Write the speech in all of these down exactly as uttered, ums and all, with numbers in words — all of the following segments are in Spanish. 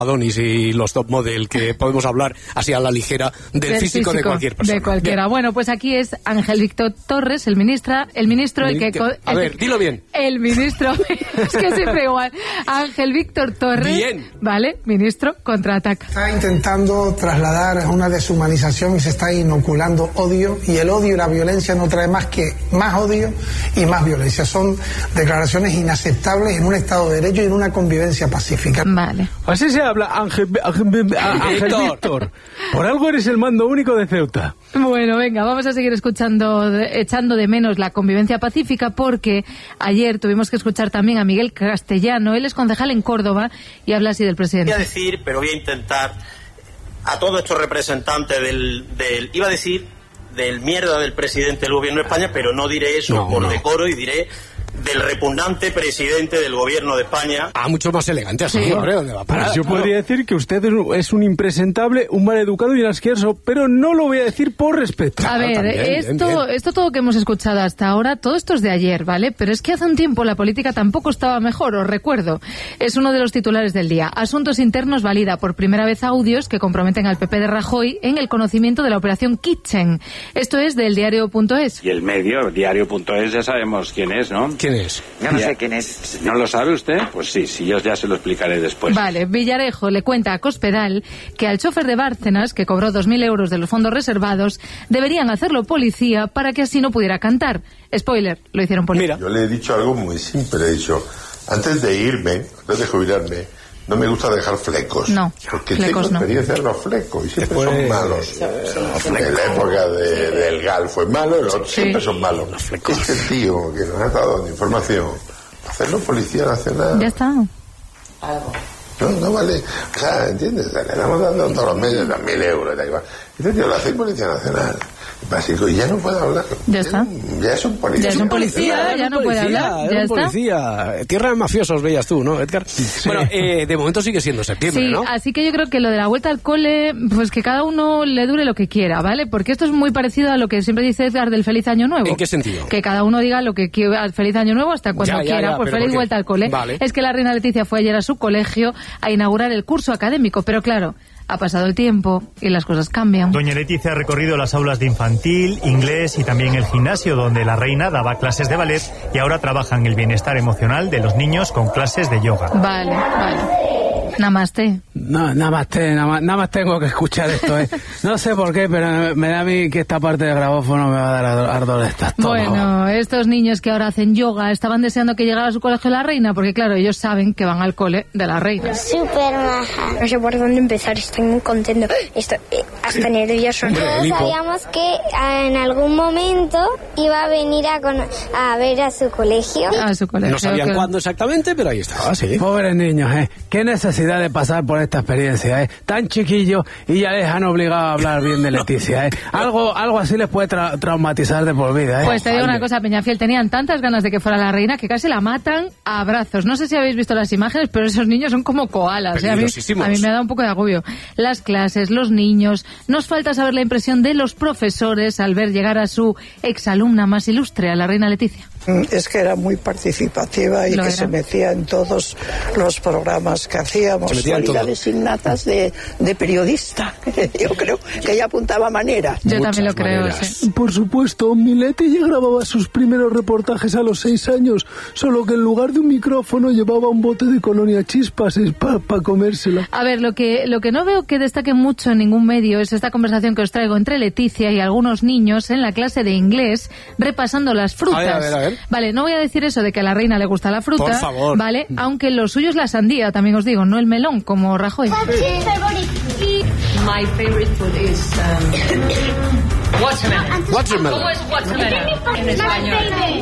Adonis y los top model, que podemos hablar así a la ligera del, del físico, físico de cualquier persona. De cualquiera. Bien. Bueno, pues aquí es Ángel Víctor Torres, el ministra, el ministro, el, el que... A el, ver, dilo bien. El ministro, es que siempre igual. Ángel Víctor Torres. Bien. Vale, ministro, contraataca. Está intentando trasladar una deshumanización y se está inoculando odio, y el odio y la violencia no trae más que más odio y más violencia. Son declaraciones inaceptables en un Estado de Derecho y en una convivencia pacífica. Vale. Así se habla, Ángel, Ángel, Ángel Víctor. Por algo eres el mando único de Ceuta. Bueno, venga, vamos a seguir escuchando, echando de menos la convivencia pacífica, porque ayer tuvimos que escuchar también a Miguel Castellano. Él es concejal en Córdoba y habla así del presidente. Voy a decir, pero voy a intentar, a todos estos representantes del, del iba a decir, del mierda del presidente del gobierno de España, pero no diré eso no, por no. decoro, y diré del repugnante presidente del gobierno de España. Ah, mucho más elegante así, sí. Hombre, ¿dónde va a parar? Pues yo podría decir que usted es un impresentable, un maleducado y un asqueroso, pero no lo voy a decir por respeto. A ver, también, esto, bien, bien. esto todo que hemos escuchado hasta ahora, todo esto es de ayer, ¿vale? Pero es que hace un tiempo la política tampoco estaba mejor, os recuerdo. Es uno de los titulares del día. Asuntos Internos valida por primera vez audios que comprometen al P P de Rajoy en el conocimiento de la operación Kitchen. Esto es del diario punto es. Y el medio, diario punto es, ya sabemos quién es, ¿no? ¿Quién es? Yo no ya. sé quién es. ¿No lo sabe usted? Pues sí, sí, yo ya se lo explicaré después. Vale, Villarejo le cuenta a Cospedal que al chofer de Bárcenas, que cobró dos mil euros de los fondos reservados, deberían hacerlo policía para que así no pudiera cantar. Spoiler, lo hicieron policía. Yo le he dicho algo muy simple, he dicho, antes de irme, antes de jubilarme, no me gusta dejar flecos. No, porque flecos tengo experiencia no. en los flecos y siempre Después, son malos. En la época de, del Gal fue malo, el otro sí. siempre son malos. Este tío que nos ha dado información, hacerlo Policía Nacional. Ya está. Algo. No, no vale. O sea, ¿entiendes? Le estamos dando todos los medios dos mil euros. Da igual. Este tío lo hace Policía Nacional. Básico, y ya no puede hablar. Ya está. Ya es un policía. Ya es un policía, ya no puede hablar. Ya está. Policía. Tierra de mafiosos veías tú, ¿no, Edgar? Sí. Bueno, eh, de momento sigue siendo septiembre, sí, ¿no? Así que yo creo que lo de la vuelta al cole, pues que cada uno le dure lo que quiera, ¿vale? Porque esto es muy parecido a lo que siempre dice Edgar del Feliz Año Nuevo. ¿En qué sentido? Que cada uno diga lo que quiera, Feliz Año Nuevo hasta cuando ya, ya, quiera, ya, pues feliz vuelta al cole. Vale. Es que la reina Leticia fue ayer a su colegio a inaugurar el curso académico, pero claro, ha pasado el tiempo y las cosas cambian. Doña Leticia ha recorrido las aulas de infantil, inglés y también el gimnasio donde la reina daba clases de ballet y ahora trabaja en el bienestar emocional de los niños con clases de yoga. Vale, vale. Namaste. No, namaste, nada más, nada más tengo que escuchar esto, ¿eh? No sé por qué, pero me da a mí que esta parte del grabófono me va a dar ardor de estas tomas. Bueno, estos niños que ahora hacen yoga estaban deseando que llegara a su colegio la reina, porque claro, ellos saben que van al cole de la reina. Súper maja. No sé por dónde empezar, estoy muy contento. Estoy eh, hasta nervioso. Todos sabíamos que en algún momento iba a venir a, con, a ver a su colegio. A su colegio. No sabían que... cuándo exactamente, pero ahí estaba, sí. Pobres niños, ¿eh? Qué necesidad de pasar por esta experiencia, ¿eh? Tan chiquillos y ya les han obligado a hablar bien de Leticia, ¿eh? Algo, algo así les puede tra- traumatizar de por vida, ¿eh? Pues te digo una cosa, Peñafiel, tenían tantas ganas de que fuera la reina que casi la matan a abrazos. No sé si habéis visto las imágenes, pero esos niños son como koalas, ¿eh? A mí, a mí me da un poco de agobio. Las clases, los niños, nos falta saber la impresión de los profesores al ver llegar a su exalumna más ilustre, a la reina Leticia. Es que era muy participativa y Lo que era. se metía en todos los programas que hacíamos, cualidades innatas de, de periodista. Yo creo que ella apuntaba maneras. Yo Muchas también lo creo, maneras. sí. Por supuesto, mi Leti ya grababa sus primeros reportajes a los seis años, solo que en lugar de un micrófono llevaba un bote de colonia chispas para pa comérsela. A ver, lo que, lo que no veo que destaque mucho en ningún medio es esta conversación que os traigo entre Leticia y algunos niños en la clase de inglés repasando las frutas. A ver, a ver, a ver. Vale, no voy a decir eso de que a la reina le gusta la fruta. Por favor. Vale, aunque lo suyo es la sandía, también os digo, no el melón, como Rajoy. My favorite food is um, watermelon. Watermelon. ¿Cómo es watermelon en español?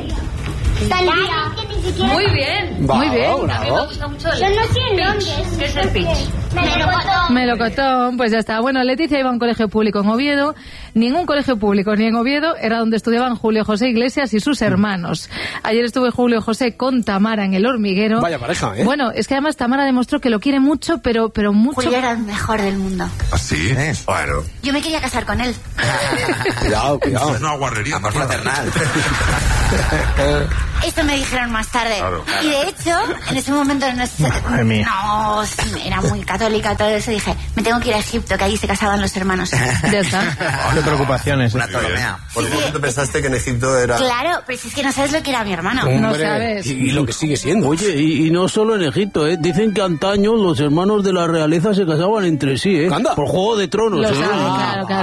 Muy bien. Va, Muy bien. bravo. A mí me gusta mucho el Yo no sé el peach. nombre. Es el peach. Melocotón. Melocotón, pues ya está. Bueno, Leticia iba a un colegio público en Oviedo. Ningún colegio público ni en Oviedo era donde estudiaban Julio José Iglesias y sus hermanos. Ayer estuve Julio José con Tamara en El Hormiguero. Vaya pareja, ¿eh? Bueno, es que además Tamara demostró que lo quiere mucho, pero, pero mucho. Julio era el mejor del mundo. ¿Así? ¿Eh? Bueno. Yo me quería casar con él. Cuidado, cuidado. No, guarrería. Amor fraternal. Eso me dijeron más tarde. Claro, claro. Y de hecho, en ese momento no, no era muy católica, todo eso. Dije, me tengo que ir a Egipto, que ahí se casaban los hermanos. Ya está. Qué preocupaciones. Una Ptolomea. Por un momento pensaste que en Egipto era... Claro, pero si es que no sabes lo que era mi hermano. Hombre, no sabes. Y, y lo que sigue siendo. Oye, y, y no solo en Egipto, ¿eh? Dicen que antaño los hermanos de la realeza se casaban entre sí, ¿eh? ¿Anda? Por Juego de Tronos. Lo ¿eh? saben, claro, claro.